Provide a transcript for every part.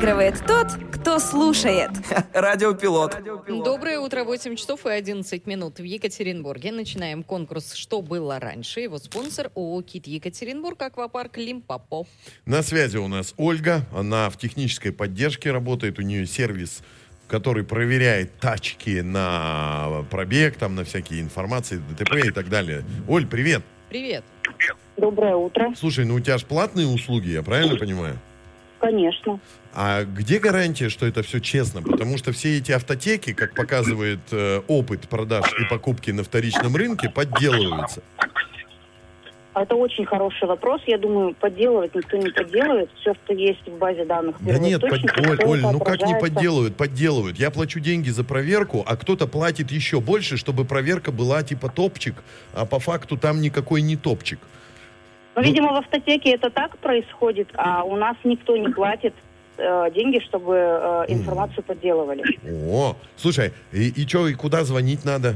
выигрывает тот, кто слушает. Радиопилот. Доброе утро, 8 часов и 11 минут в Екатеринбурге. Начинаем конкурс «Что было раньше?». Его спонсор ООО «КИТ Екатеринбург», аквапарк Лимпопо. На связи у нас Ольга. Она в технической поддержке работает. У нее сервис, который проверяет тачки на пробег, там, на всякие информации, ДТП и так далее. Оль, привет. Привет. Доброе утро. Слушай, ну у тебя же платные услуги, я правильно понимаю? Конечно. А где гарантия, что это все честно? Потому что все эти автотеки, как показывает опыт продаж и покупки на вторичном рынке, подделываются. Это очень хороший вопрос. Я думаю, подделывать никто не подделывает. Все, что есть в базе данных. Да нет, Оль, ну как не отражается. подделывают? Подделывают. Я плачу деньги за проверку, а кто-то платит еще больше, чтобы проверка была типа топчик, а по факту там никакой не топчик. Ну, видимо, в автотеке это так происходит, а у нас никто не платит деньги, чтобы информацию подделывали. О, слушай, и что, и куда звонить надо?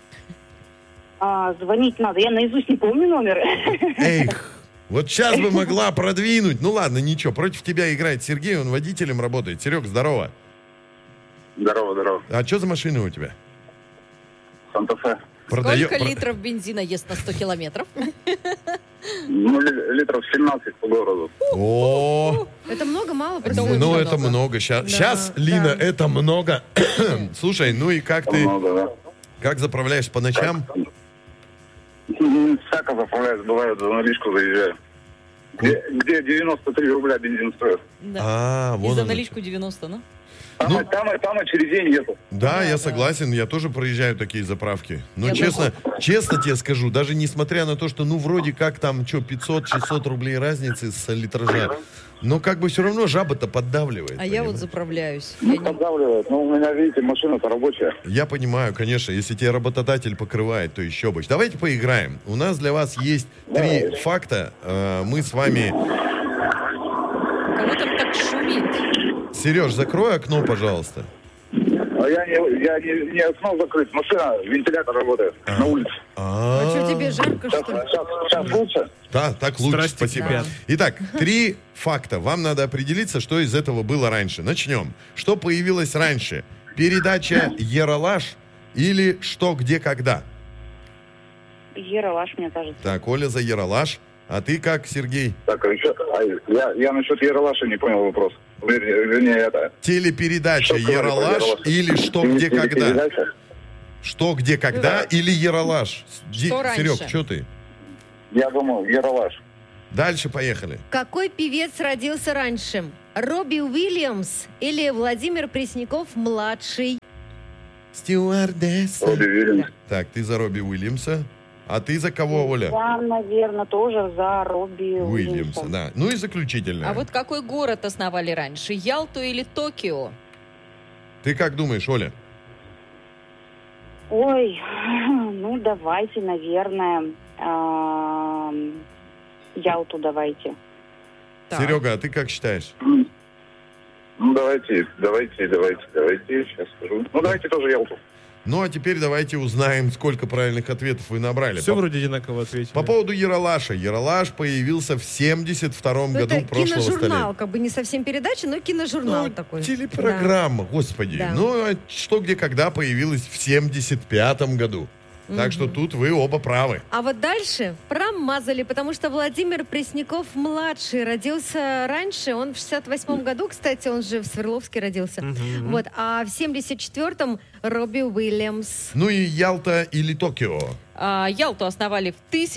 Звонить надо. Я наизусть не помню номер. Эх, вот сейчас бы могла продвинуть. Ну ладно, ничего, против тебя играет Сергей, он водителем работает. Серег, здорово. Здорово. А что за машина у тебя? Санта-Фе. Сколько литров бензина ест на 100 километров? Ну, литров 17 по городу. О, Это много, мало? ну это много. Сейчас, Лина, это много. Слушай, ну и как ты, Много, да. как заправляешь по ночам? Всяко заправляюсь, бывает, за наличку заезжаю. Где 93 рубля бензин стоит. А, И вон за оно наличку 90, ну? Там очередей нету. Да, я согласен, я тоже проезжаю такие заправки. Но Я честно тебе скажу, даже несмотря на то, что, ну, вроде как там, 500-600 рублей разницы с литража, но как бы все равно жаба-то поддавливает. А я вот понимаешь? заправляюсь. Я не- Поддавливает. Ну, у меня, видите, машина-то рабочая. Я понимаю, конечно, если тебя работодатель покрывает, то еще бы. Давайте поиграем. У нас для вас есть 3 факта. Мы с вами... Кого там так шумит? Сереж, закрой окно, пожалуйста. А я не окно закрыть. Машина, вентилятор работает на улице. А что, тебе жарко, что ли? Сейчас лучше? Да, так лучше, Страсти спасибо. кипят. Итак, 3 факта. Вам надо определиться, что из этого было раньше. Начнем. Что появилось раньше? Передача «Ералаш» или «Что, где, когда»? Ералаш, мне кажется. Так, Оля за «Ералаш». А ты как, Сергей? Так, я насчет Ералаша не понял вопрос. Вернее, это... Телепередача Что «Ералаш» «Ералаш»? или «Что, где, когда»? Передача? Что, где, когда или «Ералаш»? Что раньше? Серег, что ты? Я думал, Ералаш. Дальше поехали. Какой певец родился раньше? Робби Уильямс или Владимир Пресняков-младший? Стюардесса. Робби Уильямс. Так, ты за Робби Уильямса. А ты за кого, Оля? Я, наверное, тоже за Робби Уильямса, Уильямса. да. Ну и заключительное. А вот какой город основали раньше? Ялту или Токио? Ты как думаешь, Оля? Ой, ну давайте, наверное, Ялту давайте. Так. Серега, а ты как считаешь? Ну, давайте, сейчас скажу. Ну, давайте тоже Ялту. Ну, а теперь давайте узнаем, сколько правильных ответов вы набрали. Все вроде одинаково ответили. По поводу Ералаша. Ералаш появился в 72-м Ну, году это прошлого киножурнал, столетия. как бы не совсем передача, но киножурнал Ну, такой. телепрограмма, господи. Да. Ну, а «Что, где, когда» появилась в 75-м году. Так что тут вы оба правы. А вот дальше промазали, потому что Владимир Пресняков-младший родился раньше. Он в 68-м году, кстати, он же в Свердловске родился. Вот, а в 74-м Робби Уильямс. Ну и Ялта или Токио? Ялту основали в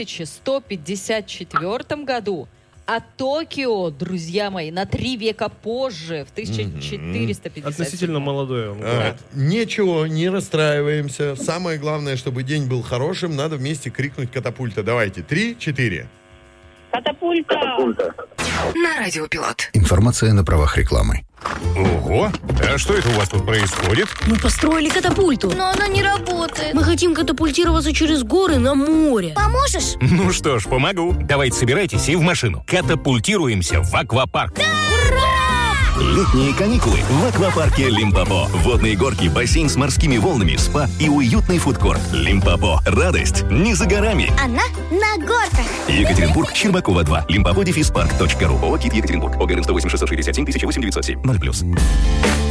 1154 году, а Токио, друзья мои, на 3 века позже, в 1450. Относительно молодой он. Ничего, не расстраиваемся. Самое главное, чтобы день был хорошим, надо вместе крикнуть «Катапульта». Давайте, 3, 4. Катапульта! На Радиопилот. Информация на правах рекламы. Ого! А что это у вас тут происходит? Мы построили катапульту. Но она не работает. Мы хотим катапультироваться через горы на море. Поможешь? Ну что ж, помогу. Давайте собирайтесь и в машину. Катапультируемся в аквапарк. Ура! Летние каникулы в аквапарке Лимпопо. Водные горки, бассейн с морскими волнами, спа и уютный фудкорт. Лимпопо. Радость не за горами. Она на горках. Екатеринбург, Щербакова 2. Limpopo-park.ru. ООО «КИТ Екатеринбург». ОГРН 108 667 1008 907. 0+.